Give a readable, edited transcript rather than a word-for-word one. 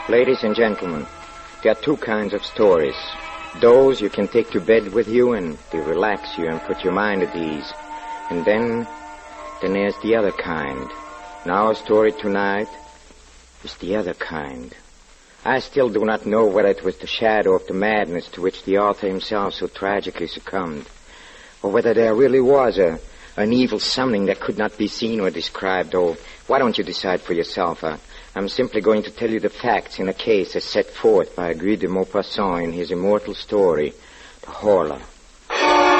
Ladies and gentlemen, there are two kinds of stories. Those you can take to bed with you and they relax you and put your mind at ease. And then there's the other kind. And our story tonight is the other kind. I still do not know whether it was the shadow of the madness to which the author himself so tragically succumbed, or whether there really was an evil something that could not be seen or described. Oh, why don't you decide for yourself? I'm simply going to tell you the facts in a case as set forth by Guy de Maupassant in his immortal story, The Horla.